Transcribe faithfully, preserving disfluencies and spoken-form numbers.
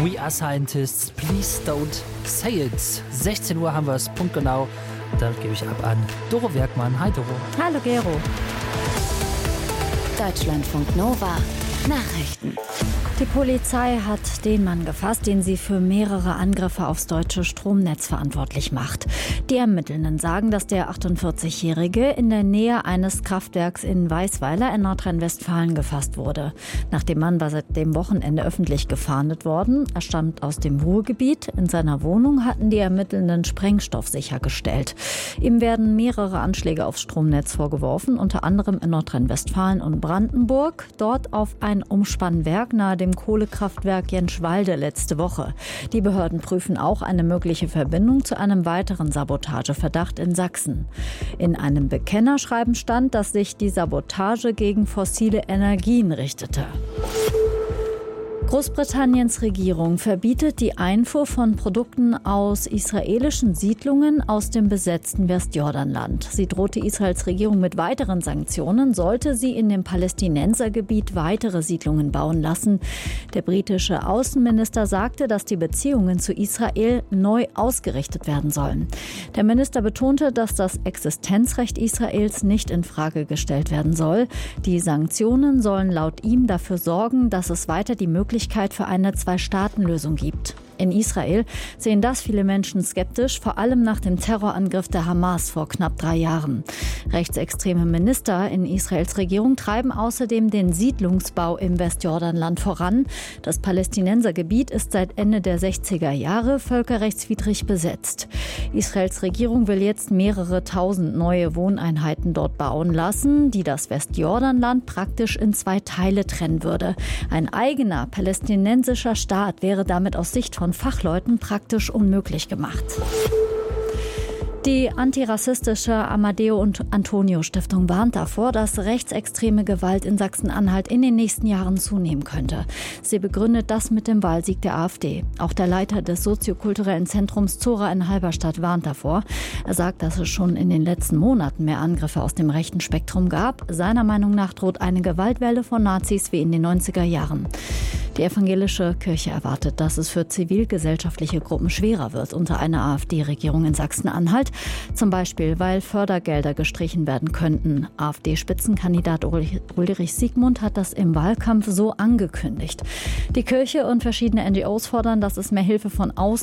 We are scientists, please don't say it. sechzehn Uhr haben wir es, punktgenau. Da gebe ich ab an Doro Werkmann. Hi Doro. Hallo Gero. Deutschlandfunk Nova Nachrichten. Die Polizei hat den Mann gefasst, den sie für mehrere Angriffe aufs deutsche Stromnetz verantwortlich macht. Die Ermittelnden sagen, dass der achtundvierzigjährige in der Nähe eines Kraftwerks in Weißweiler in Nordrhein-Westfalen gefasst wurde. Nach dem Mann war seit dem Wochenende öffentlich gefahndet worden. Er stammt aus dem Ruhrgebiet. In seiner Wohnung hatten die Ermittelnden Sprengstoff sichergestellt. Ihm werden mehrere Anschläge aufs Stromnetz vorgeworfen, unter anderem in Nordrhein-Westfalen und Brandenburg. Dort auf ein Umspannwerk nahe dem Kohlekraftwerk Jenschwalde letzte Woche. Die Behörden prüfen auch eine mögliche Verbindung zu einem weiteren Sabotageverdacht in Sachsen. In einem Bekennerschreiben stand, dass sich die Sabotage gegen fossile Energien richtete. Großbritanniens Regierung verbietet die Einfuhr von Produkten aus israelischen Siedlungen aus dem besetzten Westjordanland. Sie drohte Israels Regierung mit weiteren Sanktionen, sollte sie in dem Palästinensergebiet weitere Siedlungen bauen lassen. Der britische Außenminister sagte, dass die Beziehungen zu Israel neu ausgerichtet werden sollen. Der Minister betonte, dass das Existenzrecht Israels nicht in Frage gestellt werden soll. Die Sanktionen sollen laut ihm dafür sorgen, dass es weiter die Möglichkeit für eine Zwei-Staaten-Lösung gibt. In Israel sehen das viele Menschen skeptisch, vor allem nach dem Terrorangriff der Hamas vor knapp drei Jahren. Rechtsextreme Minister in Israels Regierung treiben außerdem den Siedlungsbau im Westjordanland voran. Das Palästinensergebiet ist seit Ende der sechziger Jahre völkerrechtswidrig besetzt. Israels Regierung will jetzt mehrere tausend neue Wohneinheiten dort bauen lassen, die das Westjordanland praktisch in zwei Teile trennen würde. Ein eigener palästinensischer Staat wäre damit aus Sicht von Fachleuten praktisch unmöglich gemacht. Die antirassistische Amadeo und Antonio Stiftung warnt davor, dass rechtsextreme Gewalt in Sachsen-Anhalt in den nächsten Jahren zunehmen könnte. Sie begründet das mit dem Wahlsieg der AfD. Auch der Leiter des soziokulturellen Zentrums Zora in Halberstadt warnt davor. Er sagt, dass es schon in den letzten Monaten mehr Angriffe aus dem rechten Spektrum gab. Seiner Meinung nach droht eine Gewaltwelle von Nazis wie in den neunziger Jahren. Die evangelische Kirche erwartet, dass es für zivilgesellschaftliche Gruppen schwerer wird unter einer AfD-Regierung in Sachsen-Anhalt. Zum Beispiel, weil Fördergelder gestrichen werden könnten. AfD-Spitzenkandidat Ulrich Siegmund hat das im Wahlkampf so angekündigt. Die Kirche und verschiedene N G Os fordern, dass es mehr Hilfe von außen